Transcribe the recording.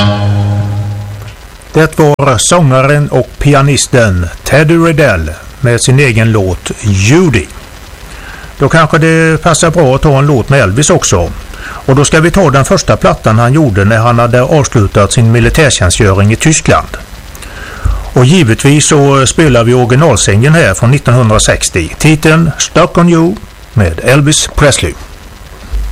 Det var sångaren och pianisten Teddy Riddell med sin egen låt Judy. Då kanske det passar bra att ta en låt med Elvis också. Och då ska vi ta den första plattan han gjorde när han hade avslutat sin militärtjänstgöring i Tyskland. Och givetvis så spelar vi originalsängen här från 1960. Titeln Stuck on You med Elvis Presley.